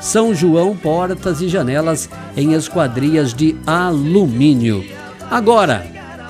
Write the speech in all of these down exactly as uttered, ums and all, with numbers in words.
São João, portas e janelas em esquadrias de alumínio. Agora,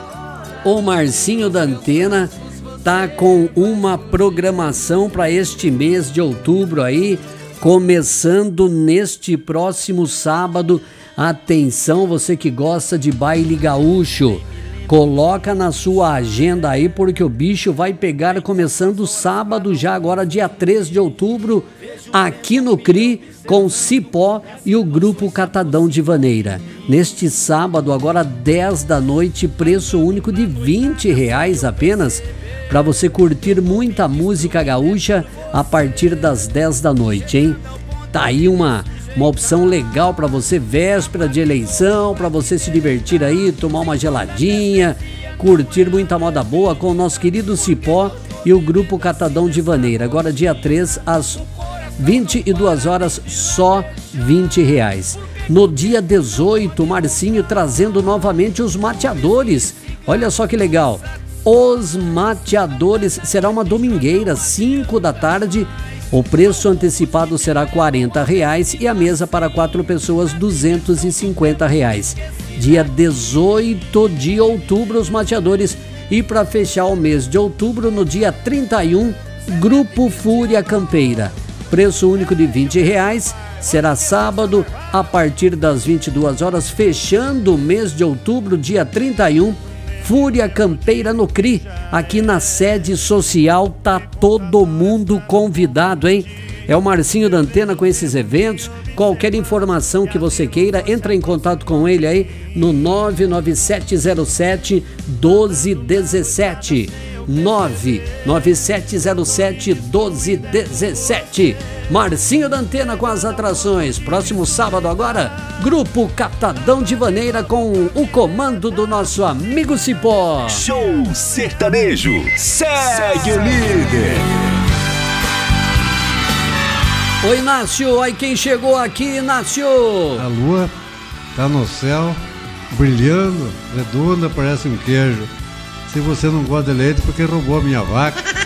o Marcinho da Antena tá com uma programação para este mês de outubro aí, começando neste próximo sábado. Atenção, você que gosta de baile gaúcho, coloca na sua agenda aí, porque o bicho vai pegar começando sábado, já agora dia três de outubro, aqui no C R I, com Cipó e o Grupo Catadão de Vaneira. Neste sábado, agora dez da noite, preço único de vinte reais apenas, para você curtir muita música gaúcha a partir das dez da noite, hein? Tá aí uma, uma opção legal para você, véspera de eleição, para você se divertir aí, tomar uma geladinha, curtir muita moda boa com o nosso querido Cipó e o Grupo Catadão de Vaneira. Agora dia três, às vinte e duas horas, só vinte reais. No dia dezoito, Marcinho trazendo novamente os mateadores. Olha só que legal. Os mateadores, será uma domingueira, cinco da tarde. O preço antecipado será quarenta reais e a mesa para quatro pessoas duzentos e cinquenta reais. Dia dezoito de outubro, os mateadores. E para fechar o mês de outubro, no dia trinta e um, Grupo Fúria Campeira. Preço único de vinte reais. Será sábado a partir das vinte e duas horas, fechando o mês de outubro, dia trinta e um. Fúria Campeira no C R I, aqui na sede social. Tá todo mundo convidado, hein? É o Marcinho da Antena com esses eventos. Qualquer informação que você queira, entra em contato com ele aí no nove nove sete zero sete um dois um sete. nove nove sete zero sete um dois um sete. Marcinho da Antena com as atrações. Próximo sábado agora, Grupo Catadão de Vaneira com o comando do nosso amigo Cipó. Show sertanejo, segue o líder. Oi, Inácio, aí quem chegou aqui, Inácio? A lua tá no céu, brilhando, redonda, parece um queijo. Se você não gosta de leite, porque roubou a minha vaca.